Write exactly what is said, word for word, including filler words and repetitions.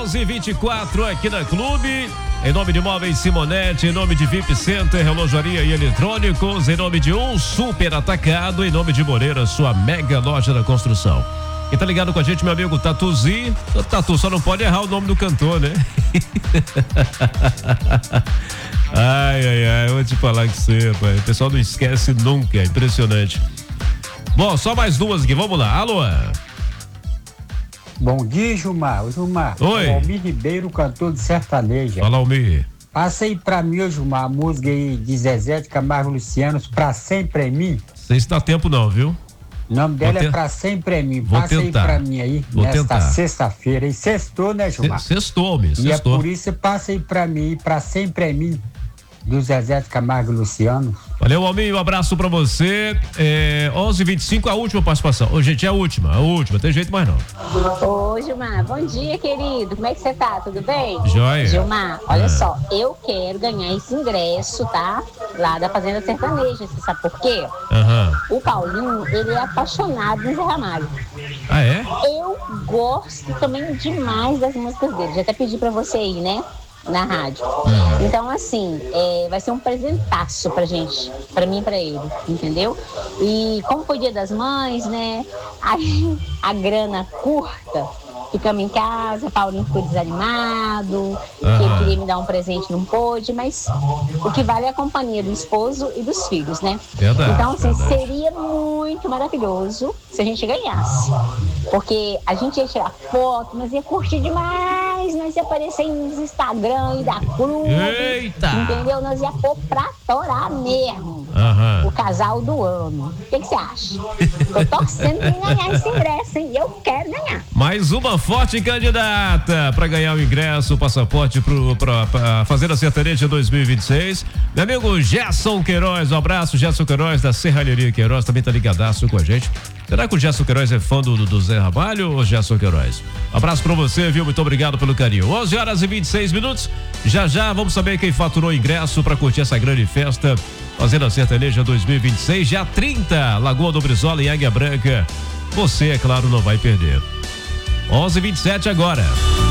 onze e vinte e quatro aqui na Clube. Em nome de Móveis Simonetti, em nome de V I P Center, relojaria e eletrônicos, em nome de um super atacado, em nome de Moreira, sua mega loja da construção. Quem tá ligado com a gente, meu amigo Tatuzi. O Tatu só não pode errar o nome do cantor, né? Ai, ai, ai, eu vou te falar que você, pai. O pessoal não esquece nunca, é impressionante. Bom, só mais duas aqui, vamos lá. Alô? Bom dia, Gilmar. Ô, Gilmar. Oi. É o Almir Ribeiro, cantor de sertaneja. Fala, Almir. Passa aí pra mim, ô, Gilmar, a música aí de Zezé de Camargo e Luciano, Pra Sempre é Mim. Você está a tempo não, viu? O nome dela te... é Pra Sempre é Mim. Vou Passa tentar. aí pra mim aí, Vou nesta tentar. sexta-feira. E sextou, né, Gilmar? Sextou, Almir, E sextou. é por isso que passa aí pra mim, Pra Sempre é Mim, do Zezé de Camargo e Luciano. Valeu, Almir, um abraço pra você. É, onze e vinte e cinco, a última participação. Ô, gente, é a última, a última, tem jeito mais não. Ô, Gilmar, bom dia, querido. Como é que você tá? Tudo bem? Joia. Gilmar, olha Ah. só, eu quero ganhar esse ingresso, tá? Lá da Fazenda Sertaneja. Você sabe por quê? Aham. O Paulinho, ele é apaixonado no Zé Ramalho. Ah, é? Eu gosto também demais das músicas dele. Já até pedi pra você ir, né? Na rádio. Uhum. Então, assim, é, vai ser um presentaço pra gente, pra mim e pra ele, entendeu? E como foi Dia das Mães, né? Aí a grana curta, ficamos em casa, Paulinho ficou desanimado, que ele queria me dar um presente, não pôde, mas o que vale é a companhia do esposo e dos filhos, né? Verdade, então, assim, verdade. seria muito maravilhoso se a gente ganhasse. Porque a gente ia tirar foto, mas ia curtir demais, nós ia aparecer nos Instagram e da Clube. Eita! Entendeu? Nós ia pôr pra torar mesmo. Aham. O casal do ano. O que que você acha? Tô torcendo pra ganhar esse ingresso, hein? Eu quero ganhar. Mais uma forte candidata para ganhar o ingresso, o passaporte pro, pra, pra Fazenda Sertaneja dois mil e vinte e seis. Meu amigo Gerson Queiroz, um abraço, Gerson Queiroz da Serralheria Queiroz, também tá ligadaço com a gente. Será que o Gerson Queiroz é fã do, do, do Zé Ramalho ou Gerson Queiroz? Um abraço pra você, viu? Muito obrigado pelo carinho. onze horas e vinte e seis minutos. Já já vamos saber quem faturou o ingresso para curtir essa grande festa. Fazenda Sertaneja dois mil e vinte e seis, dia trinta, Lagoa do Brizola em Águia Branca. Você, é claro, não vai perder. onze e vinte e sete agora.